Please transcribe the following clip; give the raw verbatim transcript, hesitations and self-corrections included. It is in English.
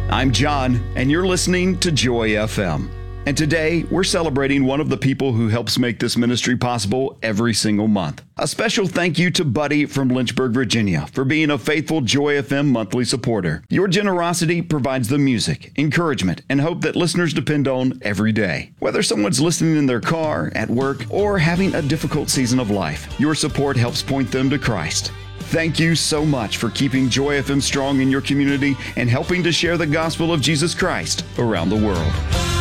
I'm John, and you're listening to Joy F M. And today, we're celebrating one of the people who helps make this ministry possible every single month. A special thank you to Buddy from Lynchburg, Virginia, for being a faithful Joy F M monthly supporter. Your generosity provides the music, encouragement, and hope that listeners depend on every day. Whether someone's listening in their car, at work, or having a difficult season of life, your support helps point them to Christ. Thank you so much for keeping Joy F M strong in your community and helping to share the gospel of Jesus Christ around the world.